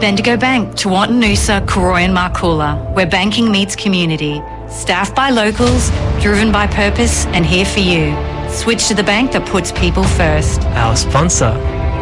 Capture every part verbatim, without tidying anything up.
Bendigo Bank, Tewantin Noosa, Koroy and Markoola, where banking meets community. Staffed by locals, driven by purpose and here for you. Switch to the bank that puts people first. Our sponsor.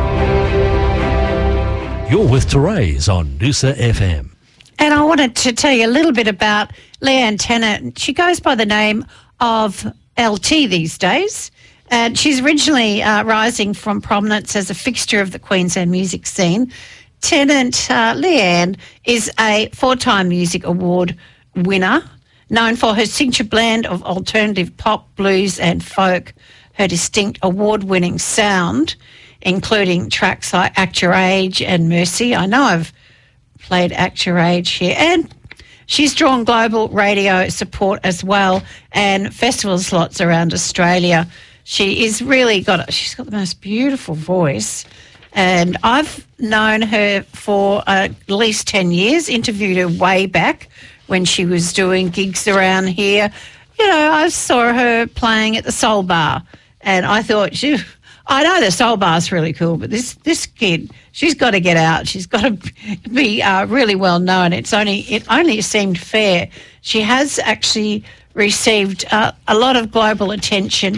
You're with Therese on Noosa F M. And I wanted to tell you a little bit about Leanne Tennant. She goes by the name of L T these days. And she's originally uh, rising from prominence as a fixture of the Queensland music scene. Tennant, uh, Leanne, is a four-time Music Award winner, known for her signature blend of alternative pop, blues and folk, her distinct award-winning sound, including tracks like Act Your Age and Mercy. I know I've played Act Your Age here. And she's drawn global radio support as well and festival slots around Australia. She is really got, she's got the most beautiful voice. And I've known her for uh, at least ten years, interviewed her way back when she was doing gigs around here. You know, I saw her playing at the Soul Bar and I thought, she, I know the Soul Bar's really cool, but this, this kid, she's got to get out. She's got to be uh, really well known. It's only, it only seemed fair. She has actually received uh, a lot of global attention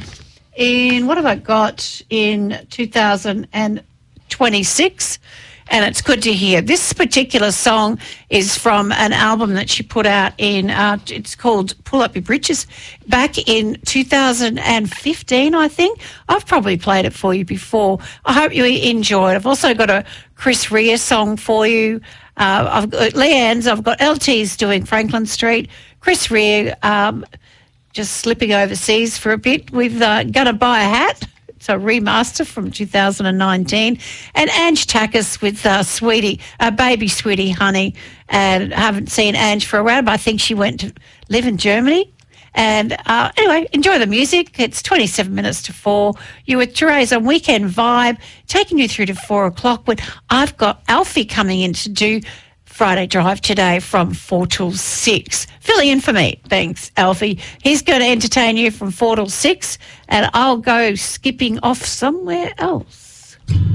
in, what have I got, in two thousand twenty-six, and it's good to hear. This particular song is from an album that she put out in, uh, it's called Pull Up Your Britches, back in two thousand fifteen, I think. I've probably played it for you before. I hope you enjoy it. I've also got a Chris Rea song for you. Uh, I've got Leanne's, I've got L T's doing Franklin Street, Chris Rea um, just slipping overseas for a bit with uh, Gonna Buy a Hat. It's a remaster from two thousand nineteen. And Ange Takis with uh, Sweetie, uh, Baby Sweetie Honey. And I haven't seen Ange for a while, but I think she went to live in Germany. And uh, anyway, enjoy the music. It's twenty-seven minutes to four. You're with Therese on Weekend Vibe, taking you through to four o'clock when I've got Alfie coming in to do Friday Drive today from four till six. Filling in for me. Thanks, Alfie. He's going to entertain you from four till six, and I'll go skipping off somewhere else.